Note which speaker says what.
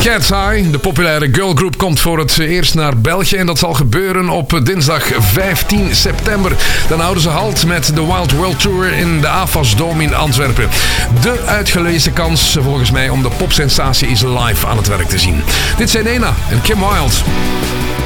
Speaker 1: Cat's Eye, de populaire girlgroup, komt voor het eerst naar België. En dat zal gebeuren op dinsdag 15 september. Dan houden ze halt met de Wild World Tour in de AFAS Dome in Antwerpen. De uitgelezen kans volgens mij om de popsensatie eens live aan het werk te zien. Dit zijn Nena en Kim Wilde.